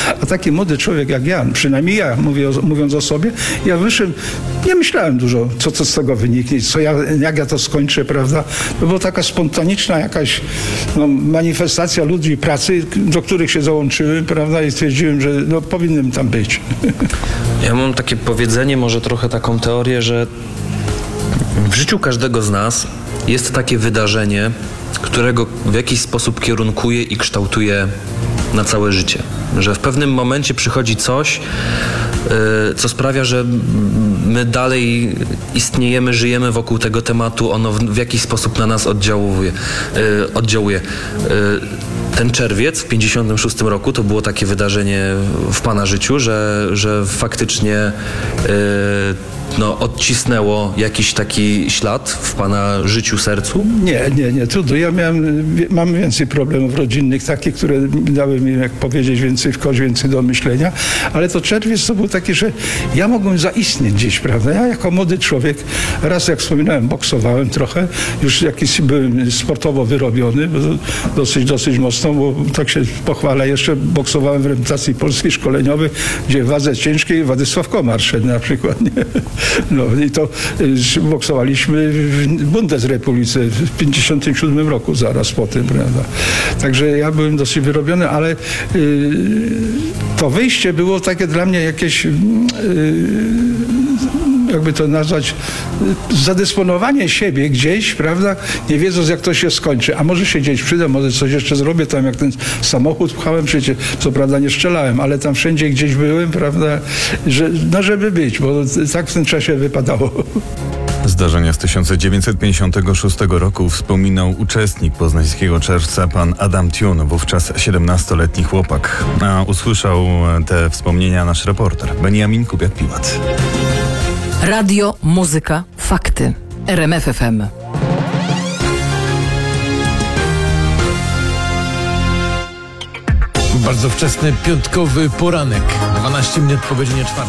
A taki młody człowiek jak ja, przynajmniej ja, mówiąc o sobie, ja wyszedłem, nie myślałem dużo, co z tego wyniknie, jak ja to skończę, prawda? To była taka spontaniczna jakaś manifestacja ludzi pracy, do których się załączyłem, prawda? I stwierdziłem, że powinienem tam być. Ja mam takie powiedzenie, może trochę taką teorię, że w życiu każdego z nas jest takie wydarzenie, którego w jakiś sposób kierunkuje i kształtuje na całe życie. Że w pewnym momencie przychodzi coś, co sprawia, że my dalej istniejemy, żyjemy wokół tego tematu, ono w jakiś sposób na nas oddziałuje. Ten czerwiec w 56 roku to było takie wydarzenie w pana życiu, że faktycznie odcisnęło jakiś taki ślad w pana życiu, sercu? Nie, trudno. Ja mam więcej problemów rodzinnych, takich, które dały mi, jak powiedzieć, więcej do myślenia, ale to czerwiec to był taki, że ja mogłem zaistnieć gdzieś, prawda? Ja jako młody człowiek, raz jak wspominałem, boksowałem trochę, już jakiś byłem sportowo wyrobiony, dosyć mocno, bo tak się pochwalę, jeszcze boksowałem w reprezentacji polskiej szkoleniowej, gdzie w wadze ciężkiej Władysław Komar szedł na przykład, nie? No i to boksowaliśmy w Bundesrepublice w 57 roku, zaraz po tym, prawda. Także ja byłem dosyć wyrobiony, ale to wyjście było takie dla mnie jakieś jakby to nazwać, zadysponowanie siebie gdzieś, prawda, nie wiedząc jak to się skończy, a może się gdzieś przyda, może coś jeszcze zrobię, tam jak ten samochód pchałem, przecież co prawda nie strzelałem, ale tam wszędzie gdzieś byłem, prawda, żeby być, bo tak w tym czasie wypadało. Zdarzenia z 1956 roku wspominał uczestnik poznańskiego czerwca pan Adam Tiun, wówczas 17-letni chłopak. A usłyszał te wspomnienia nasz reporter Beniamin Kubiak-Piłat. Radio, muzyka, fakty. RMF FM. Bardzo wczesny piątkowy poranek, 12 minut po godzinie 4.